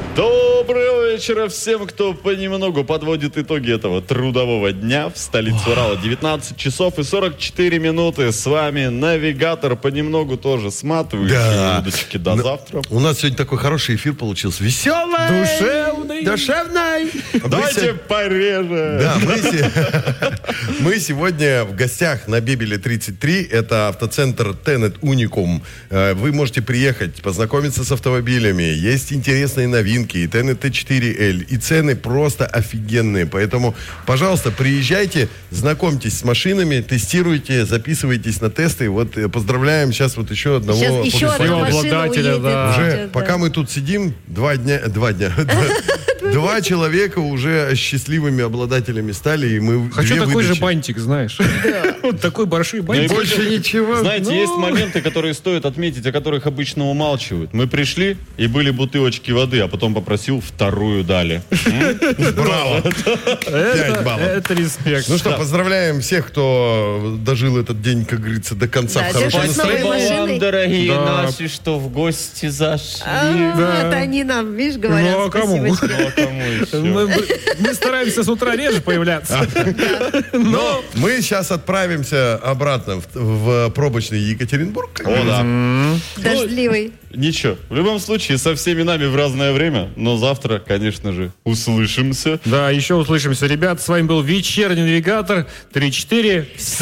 Доброго вечера всем, кто понемногу подводит итоги этого трудового дня. В столице Урала 19 часов и 44 минуты. С вами навигатор, понемногу тоже сматывающий удочки. До завтра. У нас сегодня такой хороший эфир получился. Веселый! Душевный! Давайте пореже. Да, мы сегодня в гостях на Бебеле 33. Это автоцентр Tenet Unicum. Вы можете приехать, познакомиться с автомобилями. Есть интересные новинки. И Tenet T4L. И цены просто офигенные. Поэтому, пожалуйста, приезжайте, знакомьтесь с машинами, тестируйте, записывайтесь на тесты. Вот поздравляем сейчас вот еще одного обладателя. Да. Уже, пока мы тут сидим, два человека уже счастливыми обладателями стали, и мы хочу такой же бантик, знаешь. Вот такой большой бантик. Больше ничего. Знаете, есть моменты, которые стоит отметить, о которых обычно умалчивают. Мы пришли, и были бутылочки воды, а потом попросил, вторую дали. Браво. 5 баллов. Это респект. Ну что, поздравляем всех, кто дожил этот день, как говорится, до конца в хорошем настроении. Спасибо вам, дорогие наши, что в гости зашли. Это они нам, видишь, говорят. Ну, а кому? Кому еще? Мы стараемся с утра реже появляться. Но мы сейчас отправимся обратно в пробочный Екатеринбург. О, да. Дождливый. Ничего. В любом случае, со всеми нами в разное время. Но завтра, конечно же, услышимся. Да, еще услышимся. Ребят, с вами был вечерний навигатор 3-4.